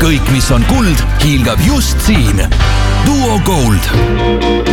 kõik, mis on kuld, hiilgab just siin. Duo Gold.